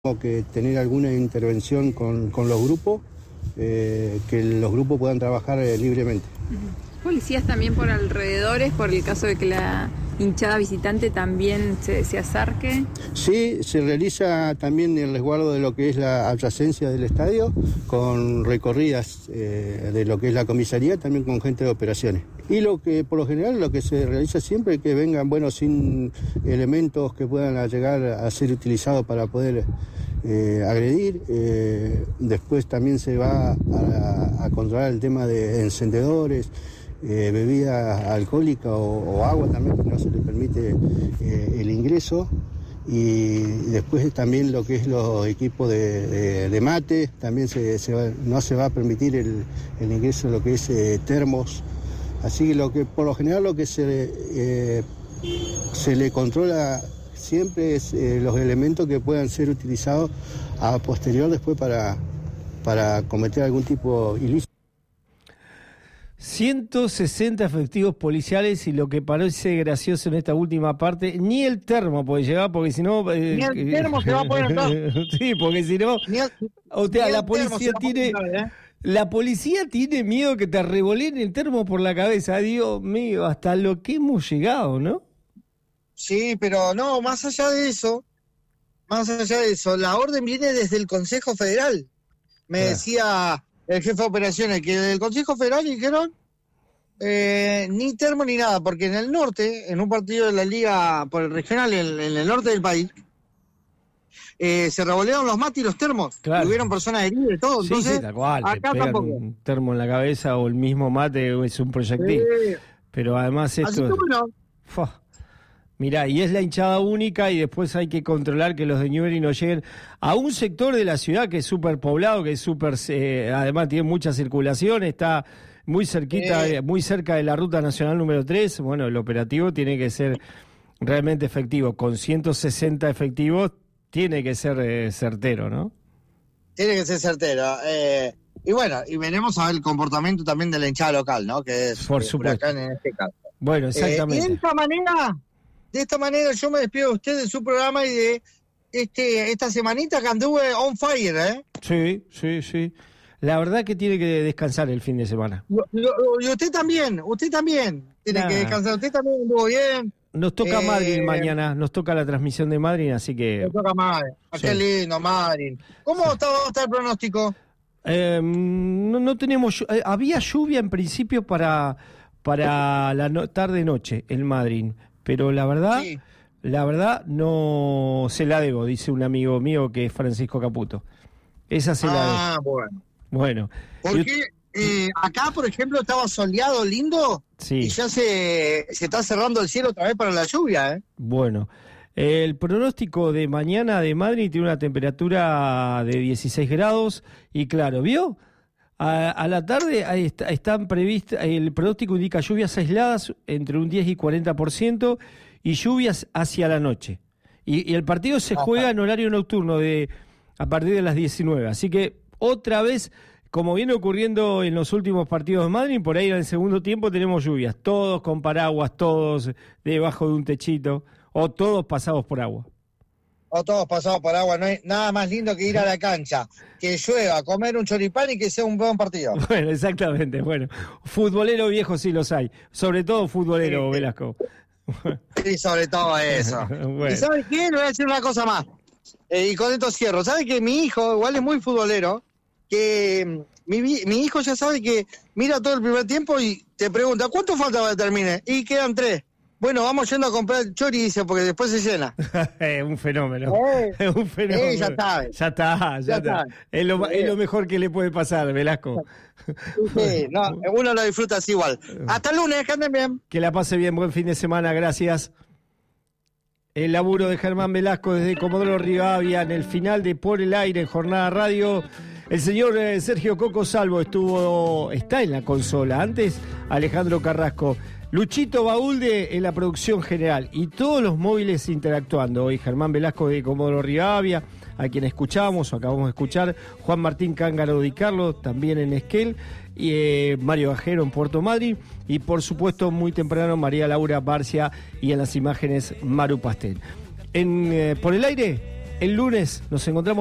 que tener alguna intervención con los grupos, que los grupos puedan trabajar libremente. ¿Policías también por alrededores, por el caso de que la hinchada visitante también se acerque? Sí, se realiza también el resguardo de lo que es la adyacencia del estadio, con recorridas de lo que es la comisaría, también con gente de operaciones. Y lo que, por lo general, lo que se realiza siempre es que vengan, sin elementos que puedan llegar a ser utilizados para poder agredir. Después también se va a controlar el tema de encendedores, bebidas alcohólicas o agua también, que no se le permite el ingreso. Y después también lo que es los equipos de mate, también no se va a permitir el ingreso de lo que es termos. Así que por lo general lo que se le controla siempre es los elementos que puedan ser utilizados a posterior después para cometer algún tipo ilícito. 160 efectivos policiales, y lo que parece gracioso en esta última parte, ni el termo puede llegar, porque si no... ni el termo se va a poder entrar. Sí, porque si no... la policía tiene... La policía tiene miedo que te revoleen el termo por la cabeza. Dios mío, hasta lo que hemos llegado, ¿no? Sí, pero no, más allá de eso, la orden viene desde el Consejo Federal. Me decía el jefe de operaciones que del Consejo Federal dijeron ni termo ni nada, porque en el norte, en un partido de la liga por el regional, en el norte del país, se revolearon los mates y los termos. Claro. Hubieron personas heridas y todo. Entonces, sí, tal cual. Acá te tampoco. Un termo en la cabeza o el mismo mate es un proyectil. Sí. Pero además esto... Así que bueno. Mirá, y es la hinchada única, y después hay que controlar que los de Newbery no lleguen a un sector de la ciudad que es súper poblado, que es súper... además tiene mucha circulación, está muy cerquita, muy cerca de la ruta nacional número 3. Bueno, el operativo tiene que ser realmente efectivo. Con 160 efectivos tiene que ser certero, ¿no? Tiene que ser certero. Y bueno, y veremos a ver el comportamiento también de la hinchada local, ¿no? Que es por supuesto. Huracán en este caso. Bueno, exactamente. Y de esta manera yo me despido de usted de su programa y de esta semanita que anduve on fire, ¿eh? Sí. La verdad que tiene que descansar el fin de semana. Y usted también tiene que descansar. Usted también anduvo bien. Nos toca Madrid mañana, nos toca la transmisión de Madrid, así que... Nos toca Madrid. Sí. Qué lindo, Madrid. ¿Cómo va a estar el pronóstico? No tenemos... había lluvia en principio para la tarde-noche en Madrid, pero la verdad no se la debo, dice un amigo mío que es Francisco Caputo. Esa se la debo. Bueno. Porque acá, por ejemplo, estaba soleado, lindo, sí. Y ya se está cerrando el cielo otra vez para la lluvia, ¿eh? Bueno, el pronóstico de mañana de Madrid tiene una temperatura de 16 grados, y claro, ¿vio? A la tarde están previstas, el pronóstico indica lluvias aisladas entre un 10 y 40% y lluvias hacia la noche. Y el partido se juega en horario nocturno a partir de las 19. Así que otra vez, como viene ocurriendo en los últimos partidos de Madrid, por ahí en el segundo tiempo tenemos lluvias. Todos con paraguas, todos debajo de un techito, o todos pasados por agua. O todos pasados por agua. No hay nada más lindo que ir a la cancha, que llueva, comer un choripán y que sea un buen partido. Bueno, exactamente. Bueno, futbolero viejo sí los hay. Sobre todo futbolero, sí. Velasco. Sí, sobre todo eso. Bueno. ¿Y sabes qué? Le voy a decir una cosa más. Y con esto cierro. ¿Sabes que mi hijo, igual es muy futbolero, que mi hijo ya sabe que mira todo el primer tiempo y te pregunta, ¿cuánto falta para que termine? Y quedan 3. Bueno, vamos yendo a comprar el chori, dice, porque después se llena. Es un fenómeno. Es un fenómeno. Ya está. Es lo mejor que le puede pasar, Velasco. Sí, no, uno lo disfruta así igual. Hasta el lunes, que anden bien. Que la pase bien, buen fin de semana, gracias. El laburo de Germán Velasco desde Comodoro Rivadavia en el final de Por el Aire en Jornada Radio. El señor Sergio Coco Salvo está en la consola. Antes, Alejandro Carrasco. Luchito Baulde en la producción general y todos los móviles interactuando. Hoy Germán Velasco de Comodoro Rivadavia, a quien escuchamos o acabamos de escuchar, Juan Martín Cángaro Di Carlo, también en Esquel, y Mario Bajero en Puerto Madryn, y por supuesto muy temprano María Laura Barcia, y en las imágenes Maru Pastel. Por el aire, el lunes nos encontramos.